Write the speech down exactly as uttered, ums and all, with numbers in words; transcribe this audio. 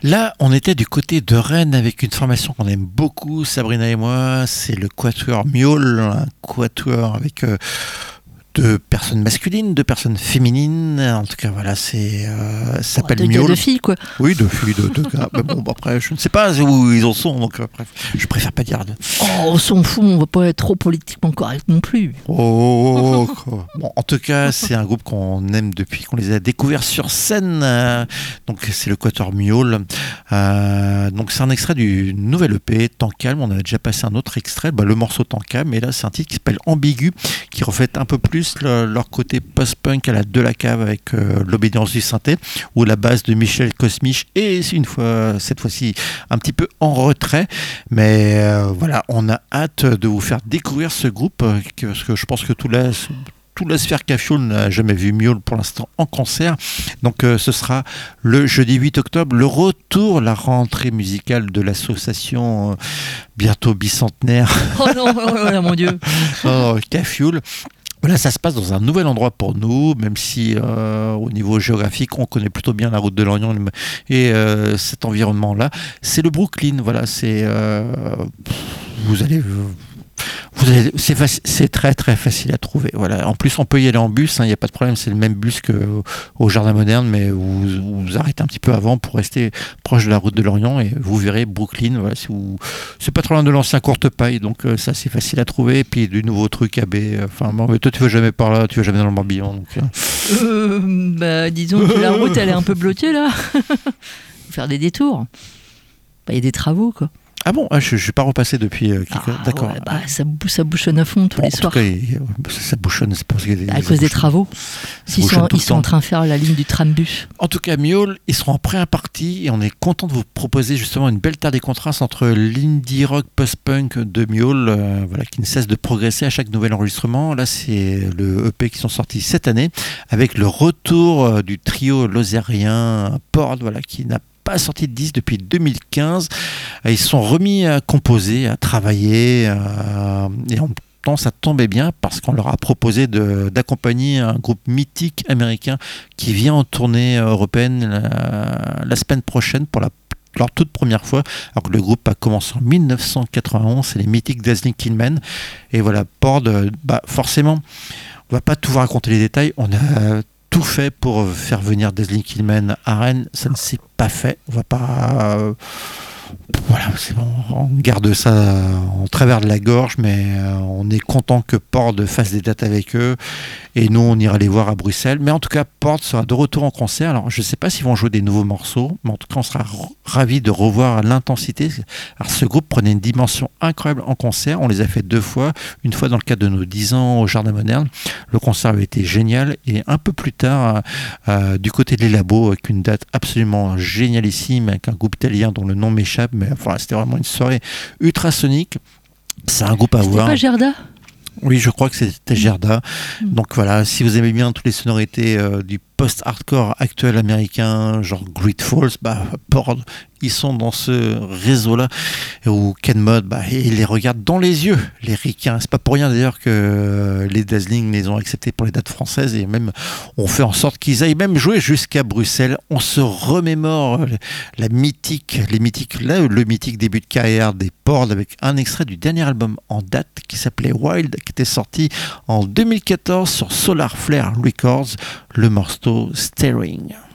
Là, on était du côté de Rennes avec une formation qu'on aime beaucoup, Sabrina et moi. C'est le Quatuor Mule, un quatuor avec euh, deux personnes masculines, deux personnes féminines. En tout cas, voilà, c'est euh, ça s'appelle Deux gars, Mule. deux filles, quoi. Oui, deux filles, deux, deux gars. Mais bon, après, je ne sais pas où ils en sont, donc euh, bref, je préfère pas dire. De... Oh, on s'en fout, on va pas être trop politiquement correct non plus. Oh, oh, oh, oh. Bon, en tout cas, c'est un groupe qu'on aime depuis qu'on les a découverts sur scène. Euh, donc, c'est le Quatuor Mule. Euh, donc, c'est un extrait du nouvel E P, Temps Calme. On avait déjà passé un autre extrait, bah, le morceau Temps Calme. Et là, c'est un titre qui s'appelle Ambigu, qui reflète un peu plus le, leur côté post-punk à la De la Cave avec euh, l'obédience du synthé, ou la basse de Michel Kosmich. Et une fois, cette fois-ci, un petit peu en retrait. Mais euh, voilà, on a hâte de vous faire découvrir ce groupe, euh, parce que je pense que tout la, toute la sphère Cafioul n'a jamais vu Mule pour l'instant en concert. Donc euh, ce sera le jeudi huit octobre, le retour, la rentrée musicale de l'association euh, bientôt bicentenaire. Oh non, oh là, mon Dieu. oh, Cafioul. Voilà, ça se passe dans un nouvel endroit pour nous, même si euh, au niveau géographique, on connaît plutôt bien la route de l'Orient et euh, cet environnement-là. C'est le Brooklyn, voilà, c'est euh, vous allez vous allez, c'est, faci- c'est très très facile à trouver. Voilà. En plus, on peut y aller en bus, il hein, n'y a pas de problème, c'est le même bus qu'au Jardin Moderne, mais vous, vous vous arrêtez un petit peu avant pour rester proche de la route de l'Orient et vous verrez Brooklyn. Voilà, si vous, c'est pas trop loin de l'ancien Courtepaille, donc euh, ça c'est facile à trouver. Et puis du nouveau truc à B. Enfin, bon, mais toi tu vas jamais par là, tu vas jamais dans le Morbihan. Donc, euh... Euh, bah, disons que la route elle est un peu bloquée là. Faut faire des détours. Il bah, y a des travaux quoi. Ah bon, ah, je ne suis pas repassé depuis. Euh, quelques... ah, D'accord. Ouais, bah, ça, bou- ça bouchonne à fond tous bon, les soirs. En tout cas, il... ça bouchonne, c'est parce qu'il y a des, à cause des travaux. Ils sont, ils sont en train de faire la ligne du trambus. En tout cas, Mule, ils seront en pré-partie et on est content de vous proposer justement une belle terre des contrastes entre l'indie rock post-punk de Mule, euh, voilà, qui ne cesse de progresser à chaque nouvel enregistrement. Là, c'est le E P qui sont sortis cette année avec le retour euh, du trio lozérien Pord, voilà, qui n'a pas sorti de disque depuis deux mille quinze. Ils se sont remis à composer, à travailler, euh, et en temps, ça tombait bien parce qu'on leur a proposé de, d'accompagner un groupe mythique américain qui vient en tournée européenne la, la semaine prochaine pour la leur toute première fois, alors que le groupe a commencé en dix-neuf cent quatre-vingt-onze, c'est les mythiques Dazzling Killmen. Et voilà, Pord, bah forcément, on va pas tout vous raconter les détails, on a tout fait pour faire venir Dazzling Killmen à Rennes, ça ne s'est pas fait, on va pas... Euh, voilà, c'est bon, on garde ça en travers de la gorge, mais euh, on est content que Pord fasse des dates avec eux, et nous on ira les voir à Bruxelles. Mais en tout cas, Pord sera de retour en concert. Alors je ne sais pas s'ils vont jouer des nouveaux morceaux, mais en tout cas on sera r- ravis de revoir l'intensité. Alors ce groupe prenait une dimension incroyable en concert, on les a fait deux fois, une fois dans le cadre de nos dix ans au Jardin Moderne. Le concert avait été génial, et un peu plus tard, euh, du côté des labos, avec une date absolument génialissime, avec un groupe italien dont le nom m'échappe, mais enfin, c'était vraiment une soirée ultrasonique. C'est un groupe à C'était voir. pas Gerda ? Oui, je crois que c'était Gerda. Mm. Donc voilà, si vous aimez bien toutes les sonorités euh, du post-hardcore actuel américain, genre Great Falls, bah, Pord, ils sont dans ce réseau-là, où Ken Mod, bah, il les regarde dans les yeux, les ricains. C'est pas pour rien d'ailleurs que les Dazzling les ont acceptés pour les dates françaises, et même on fait en sorte qu'ils aillent même jouer jusqu'à Bruxelles. On se remémore la mythique, les mythiques, là, le mythique début de carrière des Pord, avec un extrait du dernier album en date qui s'appelait Wild, qui était sorti en deux mille quatorze sur Solar Flare Records, le morceau Staring.